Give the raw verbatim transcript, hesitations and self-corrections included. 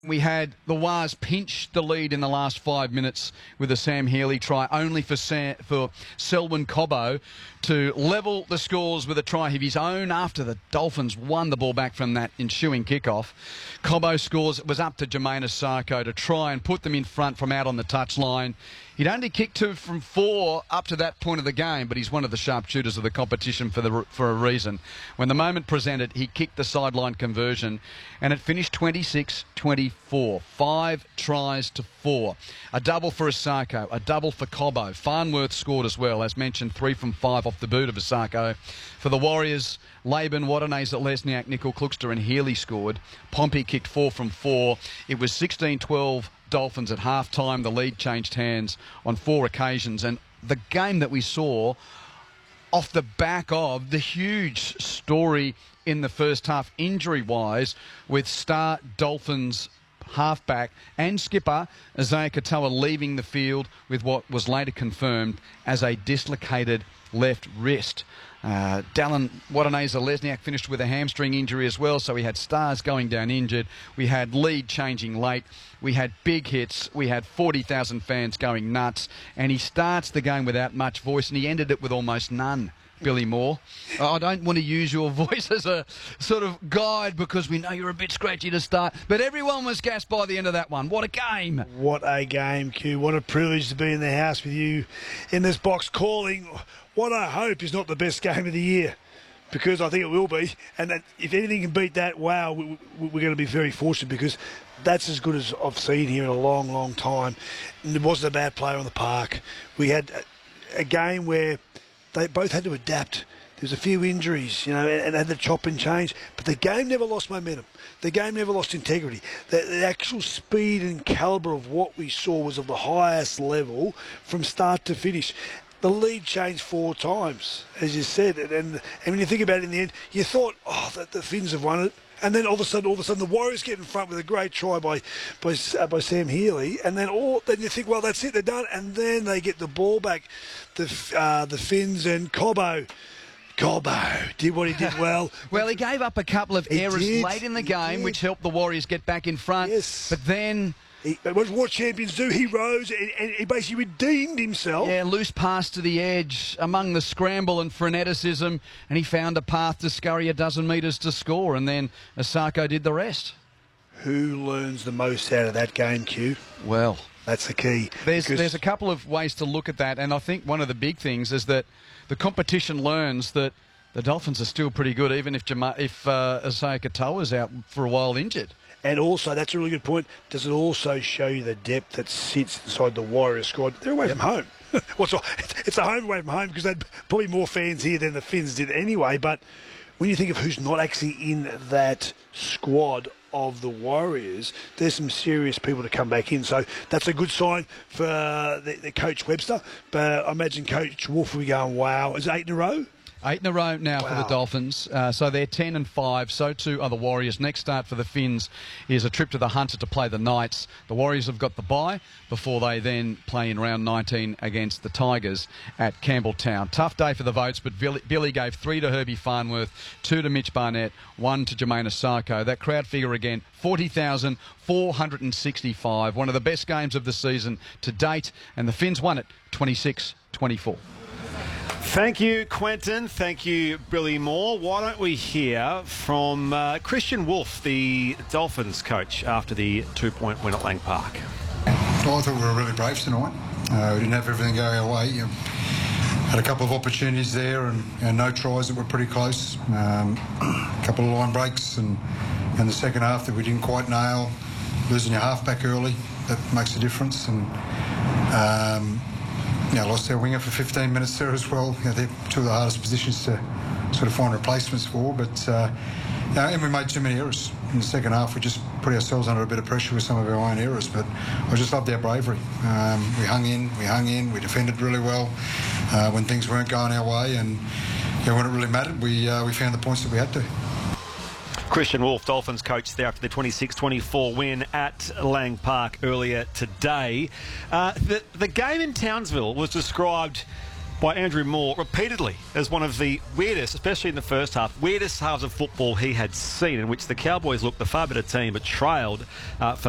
We had the Wars pinch the lead in the last five minutes with a Sam Healy try, only for Sam, for Selwyn Cobbo to level the scores with a try of his own after the Dolphins won the ball back from that ensuing kickoff. Cobbo scores. It was up to Jermaine Asako to try and put them in front from out on the touchline. He'd only kicked two from four up to that point of the game, but he's one of the sharpshooters of the competition for the for a reason. When the moment presented, he kicked the sideline conversion, and it finished twenty-six twenty-four. Five tries to four. A double for Asako, a double for Cobbo. Farnworth scored as well, as mentioned, three from five off the boot of Asako. For the Warriors, Laban, Wadanese, Lesniak, Nickel, Kluxter and Healy scored. Pompey kicked four from four. It was sixteen twelve Dolphins at half-time. The lead changed hands on four occasions. And the game that we saw off the back of the huge story in the first half, injury-wise, with star Dolphins halfback and skipper Isaiah Katoa leaving the field with what was later confirmed as a dislocated left wrist. Uh, Dallin Wadaneza Lesniak finished with a hamstring injury as well, so we had stars going down injured. We had lead changing late. We had big hits. We had forty thousand fans going nuts. And he starts the game without much voice, and he ended it with almost none. Billy Moore, I don't want to use your voice as a sort of guide because we know you're a bit scratchy to start, but everyone was gassed by the end of that one. What a game. What a game, Q. What a privilege to be in the house with you in this box calling what I hope is not the best game of the year, because I think it will be. And that if anything can beat that, wow, we, we, we're going to be very fortunate, because that's as good as I've seen here in a long, long time. And there wasn't a bad player on the park. We had a, a game where they both had to adapt. There's a few injuries, you know, and had to chop and change. But the game never lost momentum. The game never lost integrity. The, the actual speed and calibre of what we saw was of the highest level from start to finish. The lead changed four times, as you said. And, and, and when you think about it in the end, you thought, oh, the, the Finns have won it. And then all of a sudden, all of a sudden, the Warriors get in front with a great try by by, uh, by Sam Healy, and then all then you think, well, that's it, they're done. And then they get the ball back, the uh, the Finns, and Cobbo. Cobbo did what he did well. Well, he gave up a couple of He errors did. late in the He game, did. which helped the Warriors get back in front. Yes. But then, He, what, what champions do, he rose and, and he basically redeemed himself. yeah, loose pass to the edge among the scramble and freneticism, and he found a path to scurry a dozen metres to score, and then Asako did the rest. Who learns the most out of that game, Q? Well, That's the key. There's because- there's a couple of ways to look at that, and I think one of the big things is that the competition learns that the Dolphins are still pretty good, even if Jama- if uh, Isaiah Katoa is out for a while injured. And also, that's a really good point. Does it also show you the depth that sits inside the Warriors squad? They're away from home. What's all, it's a home away from home, because they had probably more fans here than the Finns did anyway. But when you think of who's not actually in that squad of the Warriors, there's some serious people to come back in. So that's a good sign for uh, the, the Coach Webster. But I imagine Coach Wolf will be going, wow, is it eight in a row? Eight in a row now Wow. for the Dolphins. Uh, so they're ten and five. So too are the Warriors. Next start for the Finns is a trip to the Hunter to play the Knights. The Warriors have got the bye before they then play in round nineteen against the Tigers at Campbelltown. Tough day for the votes, but Billy, Billy gave three to Herbie Farnworth, two to Mitch Barnett, one to Jermaine Asako. That crowd figure again, forty thousand four hundred sixty-five. One of the best games of the season to date, and the Finns won it twenty-six twenty-four. Thank you, Quentin. Thank you, Billy Moore. Why don't we hear from uh, Christian Wolf, the Dolphins coach, after the two-point win at Lang Park? Well, I thought we were really brave tonight. Uh, we didn't have everything go our way. You know, had a couple of opportunities there, and, and no tries that were pretty close. Um, a couple of line breaks, and in the second half that we didn't quite nail. Losing your halfback early, that makes a difference. And um, Yeah, lost our winger for fifteen minutes there as well. You know, they're two of the hardest positions to sort of find replacements for. But, uh, you know, and we made too many errors. In the second half, we just put ourselves under a bit of pressure with some of our own errors. But I just loved our bravery. Um, we hung in, we hung in, we defended really well uh, when things weren't going our way. And you know, when it really mattered, we, uh, we found the points that we had to. Christian Wolf, Dolphins coach there after the twenty-six twenty-four win at Lang Park earlier today. Uh, the, the game in Townsville was described by Andrew Moore repeatedly as one of the weirdest, especially in the first half, weirdest halves of football he had seen, in which the Cowboys looked the far better team but trailed uh, for